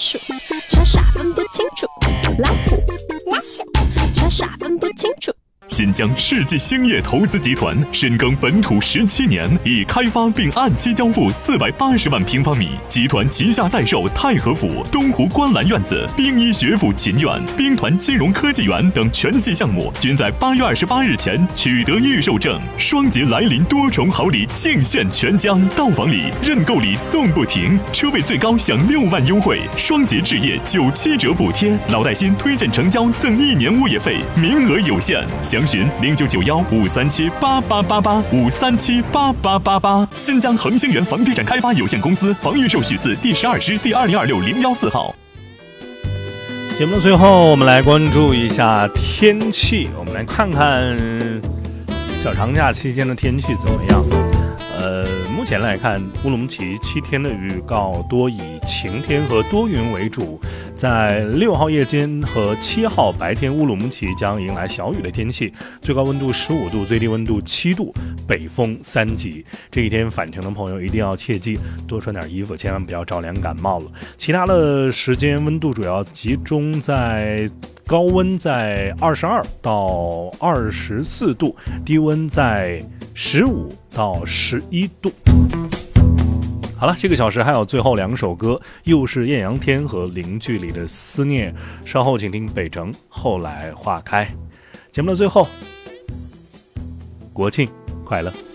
鼠，傻傻分不清楚，老虎，老鼠，傻傻分不清楚。 新疆世纪兴业投资集团深耕本土17年，已开发并按期交付480万平方米。集团旗下在售太和府、东湖观澜院子、兵医学府秦院、兵团金融科技园等全系项目，均在8月28日前取得预售证。双节来临，多重好礼尽现全疆，到访礼、认购礼送不停，车位最高享6万优惠，双节置业97折补贴，老带新推荐成交赠1年物业费，名额有限。详询0991537888，5378888。新疆恒兴源房地产开发有限公司房预授许字第12支第2026014号。 节目的最后，我们来关注一下天气。我们来看看小长假期间的天气怎么样。目前来看，乌鲁木齐7天的预告多以晴天和多云为主。在6号夜间和7号白天，乌鲁木齐将迎来小雨的天气，最高温度15度，最低温度7度，北风3级。这一天返程的朋友一定要切记多穿点衣服，千万不要着凉感冒了。其他的时间温度主要集中在高温在22到24度，低温在15到11度。好了，这个小时还有最后2首歌，又是艳阳天和零距离的思念。稍后请听北城后来花开。节目的最后，国庆快乐。